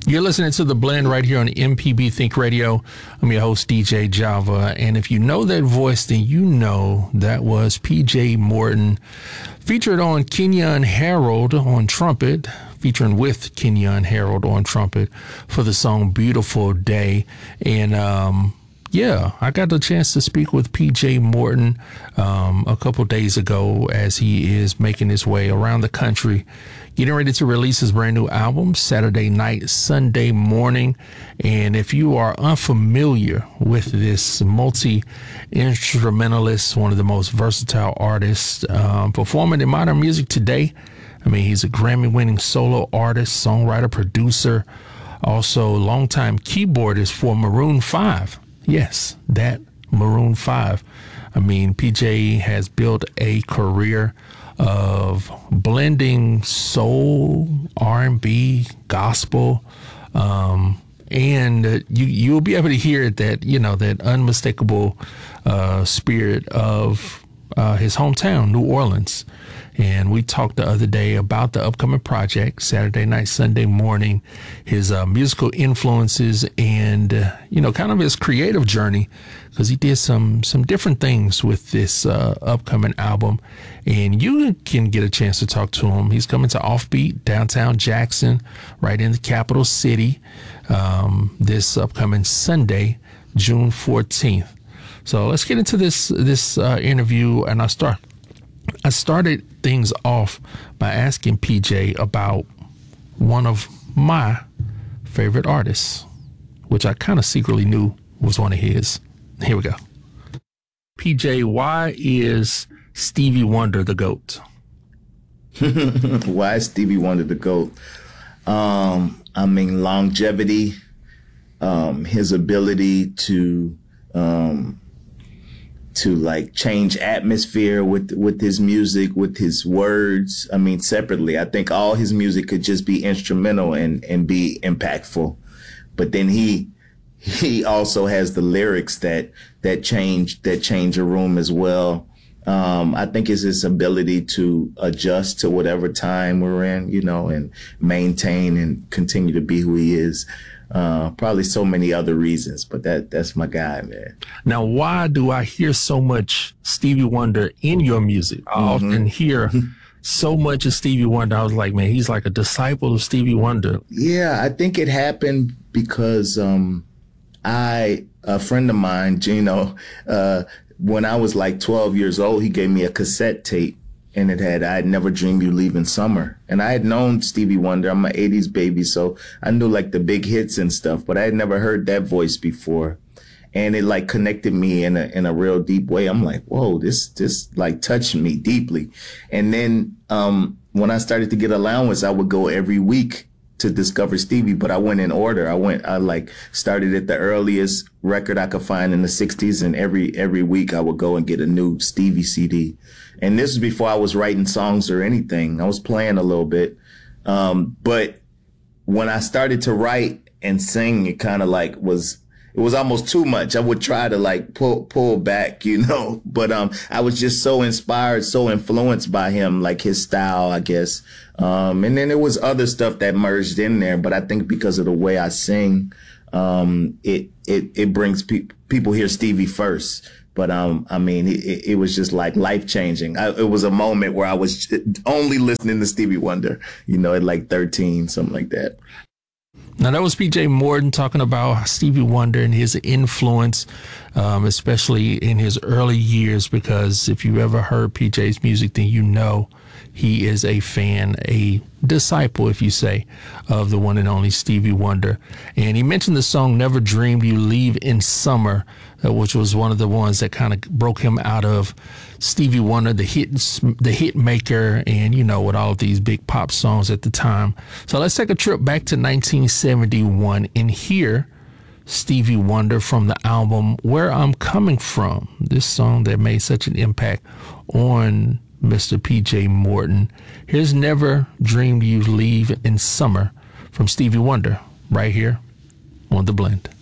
You're listening to The Blend right here on MPB Think Radio. I'm your host, DJ Java. And if you know that voice, then you know that was PJ Morton, featured on Kenyon Harold on trumpet, featuring with Kenyon Harold on trumpet for the song Beautiful Day. And I got the chance to speak with PJ Morton a couple days ago as he is making his way around the country, getting ready to release his brand new album Saturday night, Sunday morning. And if you are unfamiliar with this multi-instrumentalist, one of the most versatile artists performing in modern music today, I mean, he's a Grammy-winning solo artist, songwriter, producer, also longtime keyboardist for Maroon 5. Yes, that Maroon 5. I mean, PJ has built a career of blending soul, R&B, gospel, and you'll be able to hear that, that unmistakable spirit of his hometown, New Orleans. And we talked the other day about the upcoming project, Saturday night, Sunday morning, his musical influences and, kind of his creative journey, because he did some different things with this upcoming album. And you can get a chance to talk to him. He's coming to Offbeat, downtown Jackson, right in the capital city, this upcoming Sunday, June 14th. So let's get into this interview, and I started things off by asking PJ about one of my favorite artists, which I kind of secretly knew was one of his. Here we go. PJ, why is Stevie Wonder the GOAT? Why is Stevie Wonder the GOAT? Longevity, his ability to like change atmosphere with his music, with his words. I mean, separately, I think all his music could just be instrumental and be impactful. But then he also has the lyrics that change a room as well. I think it's his ability to adjust to whatever time we're in, and maintain and continue to be who he is. Probably so many other reasons, but that's my guy, man. Now, why do I hear so much Stevie Wonder in your music? I often hear so much of Stevie Wonder. I was like, man, he's like a disciple of Stevie Wonder. Yeah, I think it happened because a friend of mine, Gino, when I was like 12 years old, he gave me a cassette tape. And it had, I Had Never Dreamed You'd Leave in Summer. And I had known Stevie Wonder. I'm an 80s baby, so I knew like the big hits and stuff, but I had never heard that voice before. And it like connected me in a real deep way. I'm like, whoa, this like touched me deeply. And then when I started to get allowance, I would go every week to discover Stevie, but I went in order. I like started at the earliest record I could find in the 60s, and every week I would go and get a new Stevie CD. And this was before I was writing songs or anything. I was playing a little bit. But when I started to write and sing, it kind of like it was almost too much. I would try to like pull back, but I was just so inspired, so influenced by him, like his style, I guess. And then there was other stuff that merged in there, but I think because of the way I sing, it brings people hear Stevie first. But, it was just like life changing. It was a moment where I was only listening to Stevie Wonder, at like 13, something like that. Now, that was PJ Morton talking about Stevie Wonder and his influence, especially in his early years, because if you ever heard PJ's music, then you know he is a fan, a disciple, if you say, of the one and only Stevie Wonder. And he mentioned the song Never Dreamed You Leave in Summer, which was one of the ones that kind of broke him out of Stevie Wonder, the hit maker, and, with all of these big pop songs at the time. So let's take a trip back to 1971 and hear Stevie Wonder from the album Where I'm Coming From, this song that made such an impact on Mr. PJ Morton. Here's Never Dreamed You'd Leave in Summer from Stevie Wonder, right here on The Blend.